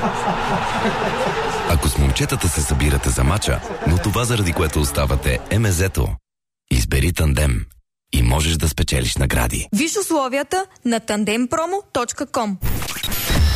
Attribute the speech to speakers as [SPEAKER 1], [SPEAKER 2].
[SPEAKER 1] Ако с момчетата се събирате за мача, но това заради което оставате е мезето, избери Тандем и можеш да спечелиш награди.
[SPEAKER 2] Виж условията на tandempromo.com.